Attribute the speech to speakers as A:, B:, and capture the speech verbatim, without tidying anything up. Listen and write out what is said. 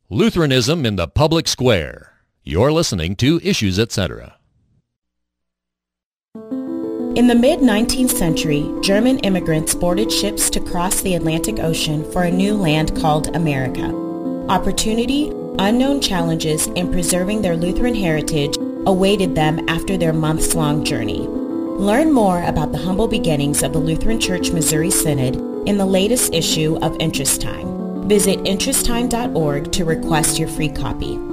A: Lutheranism in the Public Square. You're listening to Issues Etc.
B: In the mid-nineteenth century, German immigrants boarded ships to cross the Atlantic Ocean for a new land called America. Opportunity, unknown challenges, and preserving their Lutheran heritage awaited them after their months-long journey. Learn more about the humble beginnings of the Lutheran Church Missouri Synod in the latest issue of Interest Time. Visit interest time dot org to request your free copy.